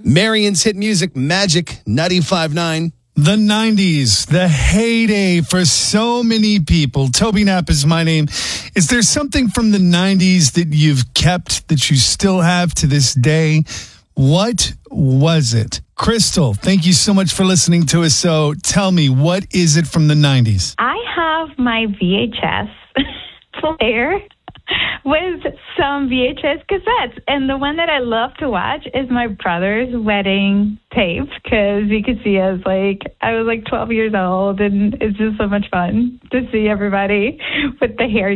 Marion's hit music, Magic 95.9. The 90s, the heyday for so many people. Toby Knapp is my name. Is there something from the 90s that you've kept that you still have to this day? What was it? Crystal, thank you so much for listening to us. So tell me, what is it from the 90s? I have my VHS player with some VHS cassettes. And the one that I love to watch is my brother's wedding tape, because you could see us I was 12 years old, and it's just so much fun to see everybody with the hair